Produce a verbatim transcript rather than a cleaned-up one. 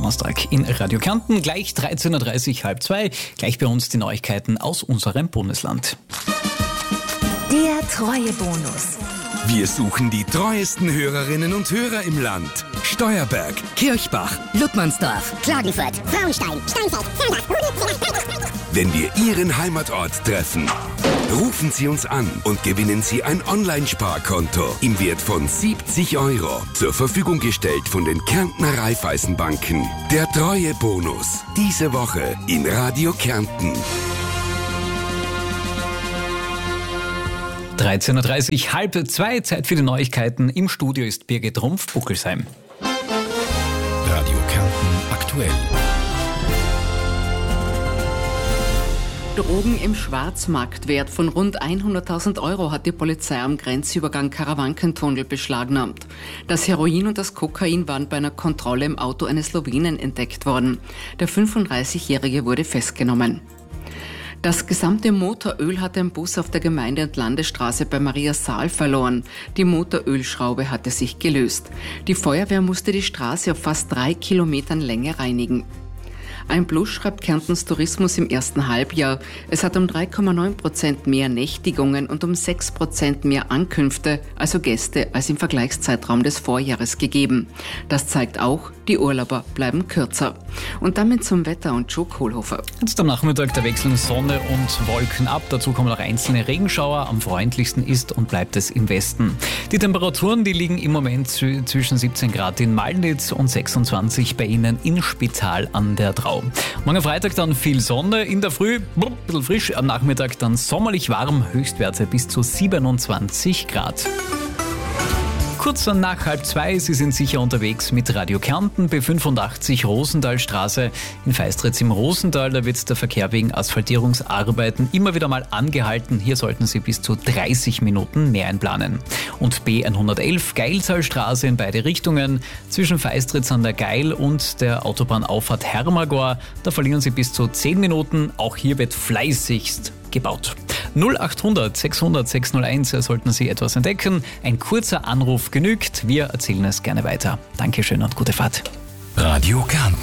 Donnerstag in Radio Kärnten. Gleich dreizehn Uhr dreißig, halb zwei. Gleich bei uns die Neuigkeiten aus unserem Bundesland. Der Treuebonus. Wir suchen die treuesten Hörerinnen und Hörer im Land. Steuerberg, Kirchbach, Ludmannsdorf, Klagenfurt, Frauenstein, Steinfeld, Zellbach. Wenn wir Ihren Heimatort treffen, rufen Sie uns an und gewinnen Sie ein Online-Sparkonto im Wert von siebzig Euro. Zur Verfügung gestellt von den Kärntner Raiffeisenbanken. Der Treuebonus. Diese Woche in Radio Kärnten. dreizehn Uhr dreißig, halb zwei, Zeit für die Neuigkeiten. Im Studio ist Birgit Rumpf-Buckelsheim. Radio Kärnten aktuell. Drogen im Schwarzmarktwert von rund hunderttausend Euro hat die Polizei am Grenzübergang Karawankentunnel beschlagnahmt. Das Heroin und das Kokain waren bei einer Kontrolle im Auto eines Slowenen entdeckt worden. Der fünfunddreißigjährige wurde festgenommen. Das gesamte Motoröl hat ein Bus auf der Gemeinde- und Landesstraße bei Maria Saal verloren. Die Motorölschraube hatte sich gelöst. Die Feuerwehr musste die Straße auf fast drei Kilometern Länge reinigen. Ein Plus schreibt Kärntens Tourismus im ersten Halbjahr. Es hat um drei Komma neun Prozent mehr Nächtigungen und um sechs Prozent mehr Ankünfte, also Gäste, als im Vergleichszeitraum des Vorjahres gegeben. Das zeigt auch, die Urlauber bleiben kürzer. Und damit zum Wetter und Joe Kohlhofer. Jetzt am Nachmittag, da wechseln Sonne und Wolken ab. Dazu kommen auch einzelne Regenschauer. Am freundlichsten ist und bleibt es im Westen. Die Temperaturen, die liegen im Moment zwischen siebzehn Grad in Malnitz und sechsundzwanzig bei Ihnen in Spital an der Drau. Morgen Freitag dann viel Sonne, in der Früh ein bisschen frisch, am Nachmittag dann sommerlich warm, Höchstwerte bis zu siebenundzwanzig Grad. Kurz nach halb zwei, Sie sind sicher unterwegs mit Radio Kärnten, B fünfundachtzig Rosenthalstraße in Feistritz im Rosental. Da wird der Verkehr wegen Asphaltierungsarbeiten immer wieder mal angehalten. Hier sollten Sie bis zu dreißig Minuten mehr einplanen. Und B hundertelf Geiltalstraße in beide Richtungen zwischen Feistritz an der Geil und der Autobahnauffahrt Hermagor. Da verlieren Sie bis zu zehn Minuten. Auch hier wird fleißigst gebaut. null achthundert sechshundert sechshunderteins sollten Sie etwas entdecken. Ein kurzer Anruf genügt. Wir erzählen es gerne weiter. Dankeschön und gute Fahrt. Radio Kärnten.